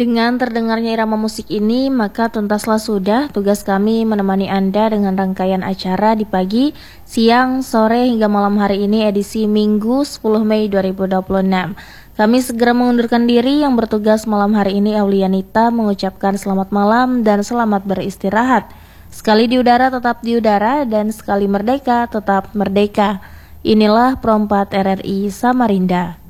Dengan terdengarnya irama musik ini, maka tuntaslah sudah tugas kami menemani Anda dengan rangkaian acara di pagi, siang, sore hingga malam hari ini edisi Minggu 10 Mei 2026. Kami segera mengundurkan diri, yang bertugas malam hari ini Aulianita mengucapkan selamat malam dan selamat beristirahat. Sekali di udara tetap di udara, dan sekali merdeka tetap merdeka. Inilah Pro 4 RRI Samarinda.